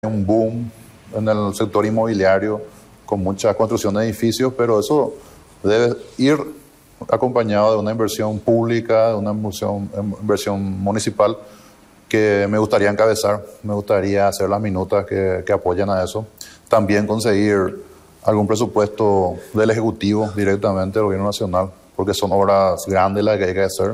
un boom en el sector inmobiliario con mucha construcción de edificios, pero eso debe ir acompañado de una inversión pública, de una inversión municipal que me gustaría encabezar, me gustaría hacer las minutas que apoyan a eso. También conseguir algún presupuesto del Ejecutivo directamente del Gobierno Nacional, porque son obras grandes las que hay que hacer.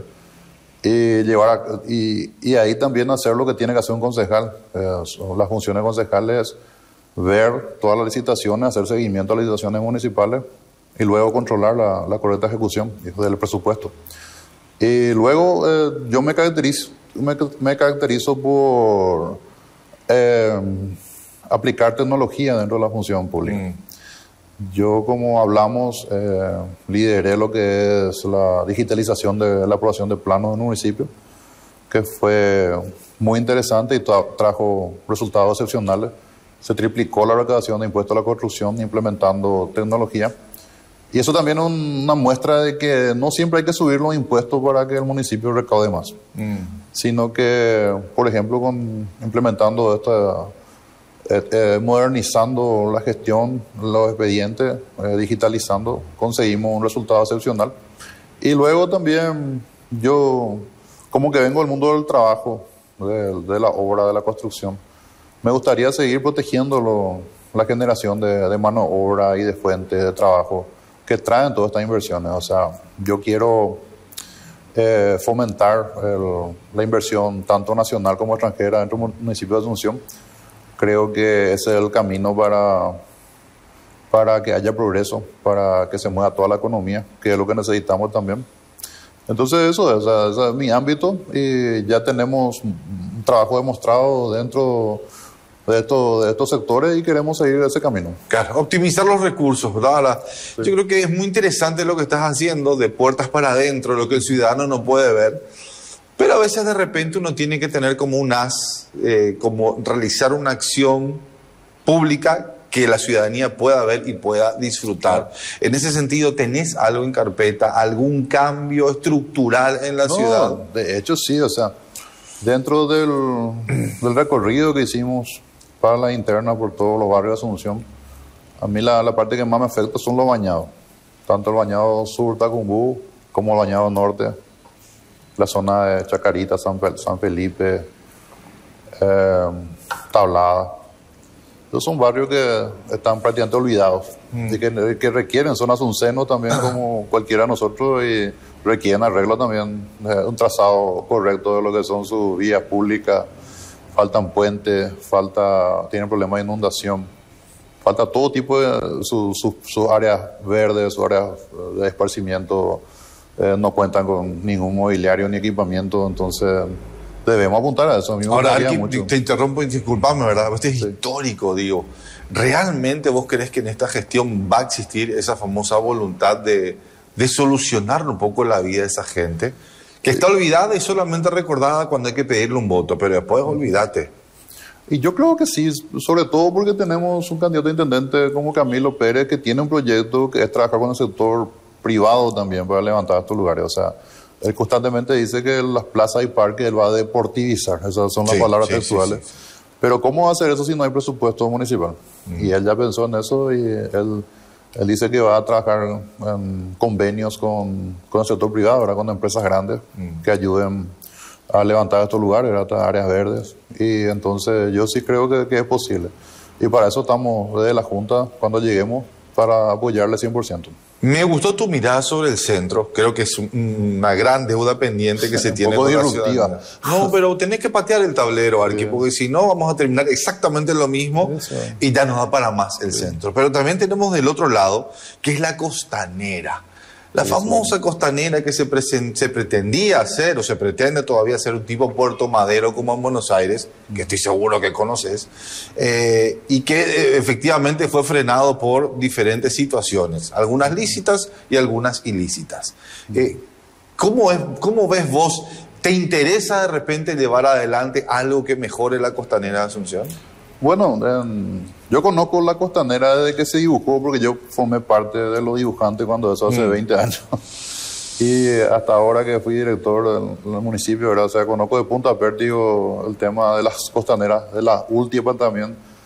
Y ahí también hacer lo que tiene que hacer un concejal. Las funciones concejales, ver todas las licitaciones, hacer seguimiento a las licitaciones municipales y luego controlar la correcta ejecución del presupuesto. Y luego yo me caracterizo por aplicar tecnología dentro de la función pública. Yo, como hablamos, lideré lo que es la digitalización de la aprobación de planos en el municipio, que fue muy interesante y trajo resultados excepcionales. Se triplicó la recaudación de impuestos a la construcción implementando tecnología. Y eso también es una muestra de que no siempre hay que subir los impuestos para que el municipio recaude más, sino que, por ejemplo, implementando modernizando la gestión, los expedientes, digitalizando, conseguimos un resultado excepcional. Y luego también yo, como que vengo del mundo del trabajo, de la obra, de la construcción, me gustaría seguir protegiendo la generación de mano de obra y de fuentes de trabajo que traen todas estas inversiones. O sea, yo quiero fomentar la inversión tanto nacional como extranjera dentro del municipio de Asunción. Creo que ese es el camino para que haya progreso, para que se mueva toda la economía, que es lo que necesitamos también. Entonces ese es mi ámbito y ya tenemos un trabajo demostrado dentro de estos sectores y queremos seguir ese camino. Claro, optimizar los recursos, ¿verdad? Sí. Yo creo que es muy interesante lo que estás haciendo de puertas para adentro, lo que el ciudadano no puede ver. Pero a veces de repente uno tiene que tener como un as, como realizar una acción pública que la ciudadanía pueda ver y pueda disfrutar. En ese sentido, ¿tenés algo en carpeta, algún cambio estructural en la ciudad? De hecho sí, o sea, dentro del recorrido que hicimos para la interna por todos los barrios de Asunción, a mí la parte que más me afecta son los bañados, tanto el bañado sur, Tacumbú, como el bañado norte, la zona de Chacarita, San Felipe, Tablada. Esos son barrios que están prácticamente olvidados y que requieren, son asuncenos también como cualquiera de nosotros y requieren arreglo también, un trazado correcto de lo que son sus vías públicas. Faltan puentes, tienen problemas de inundación, falta todo tipo de sus áreas verdes, sus áreas de esparcimiento. No cuentan con ningún mobiliario ni equipamiento, entonces debemos apuntar a eso. A mí me Ahora, mucho. Te interrumpo y disculpame, ¿verdad? Este es histórico, digo. ¿Realmente vos crees que en esta gestión va a existir esa famosa voluntad de solucionar un poco la vida de esa gente? Que está olvidada y solamente recordada cuando hay que pedirle un voto, pero después olvídate. Y yo creo que sí, sobre todo porque tenemos un candidato a intendente como Camilo Pérez que tiene un proyecto que es trabajar con el sector privado también para levantar estos lugares. O sea, él constantemente dice que las plazas y parques él va a deportivizar, esas son las palabras textuales. Sí. Pero ¿cómo va a hacer eso si no hay presupuesto municipal? Y él ya pensó en eso y él dice que va a trabajar en convenios con el sector privado, ¿verdad? Con empresas grandes que ayuden a levantar estos lugares, estas áreas verdes. Y entonces yo sí creo que es posible. Y para eso estamos desde la Junta, cuando lleguemos, para apoyarle 100%. Me gustó tu mirada sobre el centro. Creo que es una gran deuda pendiente que se tiene con la ciudadanía. No, pero tenés que patear el tablero, Arqui, porque si no vamos a terminar exactamente lo mismo y ya nos da para más el centro. Pero también tenemos del otro lado, que es la costanera. La famosa costanera que se pretendía hacer, o se pretende todavía hacer un tipo Puerto Madero como en Buenos Aires, que estoy seguro que conoces, y que efectivamente fue frenado por diferentes situaciones, algunas lícitas y algunas ilícitas. ¿Cómo ves vos? ¿Te interesa de repente llevar adelante algo que mejore la costanera de Asunción? Bueno, yo conozco la costanera desde que se dibujó, porque yo formé parte de los dibujantes cuando eso hace 20 años. Y hasta ahora que fui director del municipio, ¿verdad? O sea, conozco de punta a pértigo el tema de las costaneras, de las últimas también.